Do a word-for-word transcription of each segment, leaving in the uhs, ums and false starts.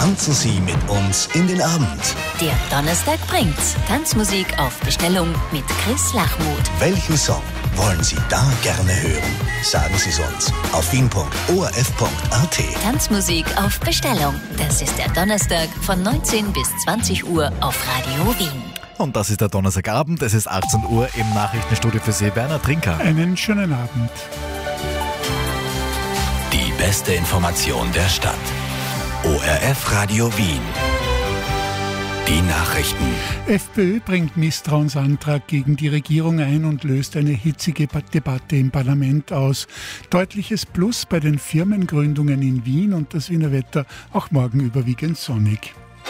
Tanzen Sie mit uns in den Abend. Der Donnerstag bringt's. Tanzmusik auf Bestellung mit Chris Lachmuth. Welchen Song wollen Sie da gerne hören? Sagen Sie es uns auf wien punkt o r f punkt a t. Tanzmusik auf Bestellung. Das ist der Donnerstag von neunzehn bis zwanzig Uhr auf Radio Wien. Und das ist der Donnerstagabend. Es ist achtzehn Uhr im Nachrichtenstudio für Sie, Werner Trinker. Einen schönen Abend. Die beste Information der Stadt. O R F Radio Wien. Die Nachrichten. FPÖ bringt Misstrauensantrag gegen die Regierung ein und löst eine hitzige Debatte im Parlament aus. Deutliches Plus bei den Firmengründungen in Wien und das Wiener Wetter auch morgen überwiegend sonnig.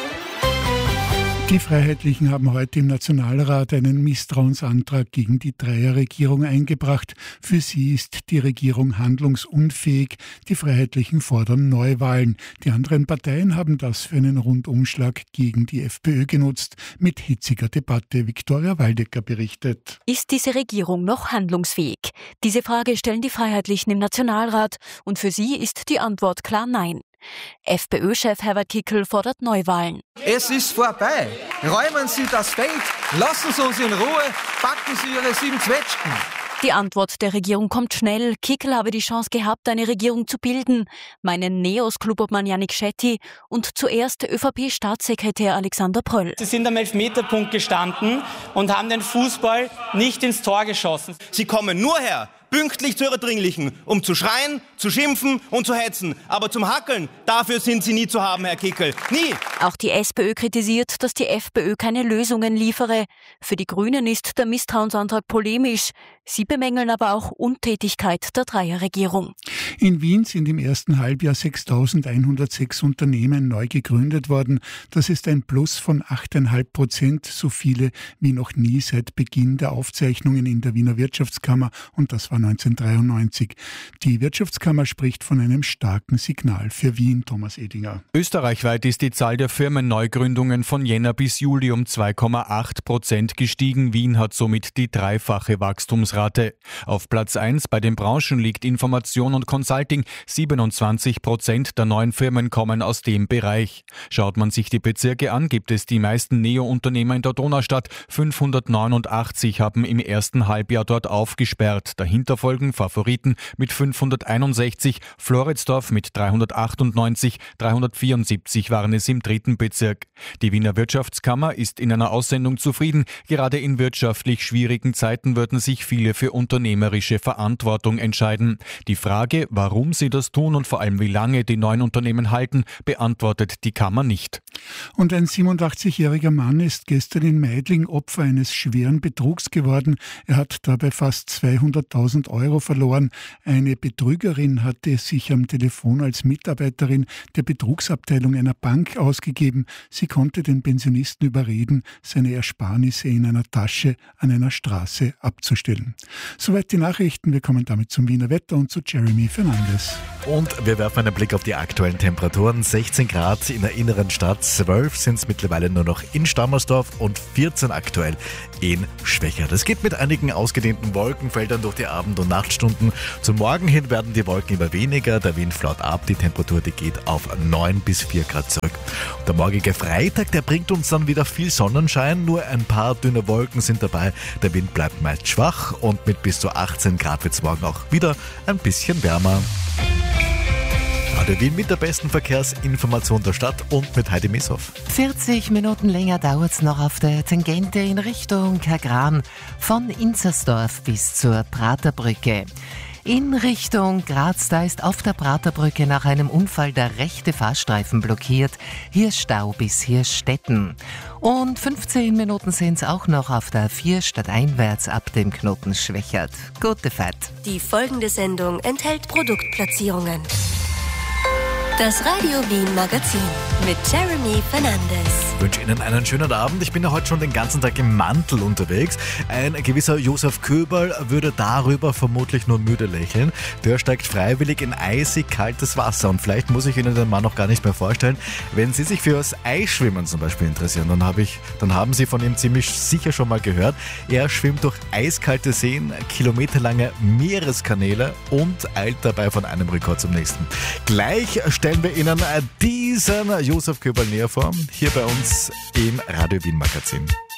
Die Freiheitlichen haben heute im Nationalrat einen Misstrauensantrag gegen die Dreierregierung eingebracht. Für sie ist die Regierung handlungsunfähig. Die Freiheitlichen fordern Neuwahlen. Die anderen Parteien haben das für einen Rundumschlag gegen die FPÖ genutzt. Mit hitziger Debatte. Viktoria Waldecker berichtet. Ist diese Regierung noch handlungsfähig? Diese Frage stellen die Freiheitlichen im Nationalrat. Und für sie ist die Antwort klar nein. FPÖ-Chef Herbert Kickl fordert Neuwahlen. Es ist vorbei. Räumen Sie das Feld, lassen Sie uns in Ruhe, packen Sie Ihre sieben Zwetschgen. Die Antwort der Regierung kommt schnell. Kickl habe die Chance gehabt, eine Regierung zu bilden, meinen Neos-Klubobmann Jannik Schetti und zuerst ÖVP-Staatssekretär Alexander Pröll. Sie sind am Elfmeterpunkt gestanden und haben den Fußball nicht ins Tor geschossen. Sie kommen nur her, pünktlich zu Ihrer Dringlichen, um zu schreien, zu schimpfen und zu hetzen. Aber zum Hackeln, dafür sind Sie nie zu haben, Herr Kickl. Nie! Auch die SPÖ kritisiert, dass die FPÖ keine Lösungen liefere. Für die Grünen ist der Misstrauensantrag polemisch. Sie bemängeln aber auch Untätigkeit der Dreierregierung. In Wien sind im ersten Halbjahr sechstausendeinhundertsechs Unternehmen neu gegründet worden. Das ist ein Plus von acht Komma fünf Prozent, so viele wie noch nie seit Beginn der Aufzeichnungen in der Wiener Wirtschaftskammer, und das war neunzehnhundertdreiundneunzig. Die Wirtschaftskammer spricht von einem starken Signal für Wien. Thomas Edinger. Österreichweit ist die Zahl der Firmenneugründungen von Jänner bis Juli um zwei Komma acht Prozent gestiegen. Wien hat somit die dreifache Wachstumsrate. Auf Platz eins bei den Branchen liegt Information und Consulting. siebenundzwanzig Prozent der neuen Firmen kommen aus dem Bereich. Schaut man sich die Bezirke an, gibt es die meisten Neo-Unternehmer in der Donaustadt. fünfhundertneunundachtzig haben im ersten Halbjahr dort aufgesperrt. Dahinter folgen Favoriten mit fünfhunderteinundsechzig, Floridsdorf mit dreihundertachtundneunzig, dreihundertvierundsiebzig waren es im dritten Bezirk. Die Wiener Wirtschaftskammer ist in einer Aussendung zufrieden. Gerade in wirtschaftlich schwierigen Zeiten würden sich viele für unternehmerische Verantwortung entscheiden. Die Frage, warum sie das tun und vor allem wie lange die neuen Unternehmen halten, beantwortet die Kammer nicht. Und ein siebenundachtzigjähriger Mann ist gestern in Meidling Opfer eines schweren Betrugs geworden. Er hat dabei fast zweihunderttausend Euro verloren. Eine Betrügerin hatte sich am Telefon als Mitarbeiterin der Betrugsabteilung einer Bank ausgegeben. Sie konnte den Pensionisten überreden, seine Ersparnisse in einer Tasche an einer Straße abzustellen. Soweit die Nachrichten. Wir kommen damit zum Wiener Wetter und zu Jeremy Fernandes. Und wir werfen einen Blick auf die aktuellen Temperaturen. sechzehn Grad in der inneren Stadt, zwölf sind es mittlerweile nur noch in Stammersdorf und vierzehn aktuell in Schwächert. Es geht mit einigen ausgedehnten Wolkenfeldern durch die Abend- und Nachtstunden. Zum Morgen hin werden die Wolken immer weniger, der Wind flaut ab, die Temperatur die geht auf neun bis vier Grad zurück. Und der morgige Freitag, der bringt uns dann wieder viel Sonnenschein, nur ein paar dünne Wolken sind dabei. Der Wind bleibt meist schwach und mit bis zu achtzehn Grad wird es morgen auch wieder ein bisschen wärmer. Radio Wien mit der besten Verkehrsinformation der Stadt und mit Heidi Misshoff. vierzig Minuten länger dauert es noch auf der Tangente in Richtung Kagran von Inzersdorf bis zur Praterbrücke. In Richtung Graz, da ist auf der Praterbrücke nach einem Unfall der rechte Fahrstreifen blockiert. Hier Stau bis Hirstetten. Und fünfzehn Minuten sind es auch noch auf der A vier stadteinwärts ab dem Knoten Schwächert. Gute Fahrt. Die folgende Sendung enthält Produktplatzierungen. Das Radio Wien Magazin mit Jeremy Fernandes. Ich wünsche Ihnen einen schönen Abend. Ich bin ja heute schon den ganzen Tag im Mantel unterwegs. Ein gewisser Josef Köberl würde darüber vermutlich nur müde lächeln. Der steigt freiwillig in eisig kaltes Wasser. Und vielleicht muss ich Ihnen den Mann noch gar nicht mehr vorstellen. Wenn Sie sich fürs Eisschwimmen zum Beispiel interessieren, dann, hab ich, dann haben Sie von ihm ziemlich sicher schon mal gehört. Er schwimmt durch eiskalte Seen, kilometerlange Meereskanäle und eilt dabei von einem Rekord zum nächsten. Gleich stellen wir Ihnen diesen Josef Köberl näher vor, hier bei uns im Radio Wien Magazin.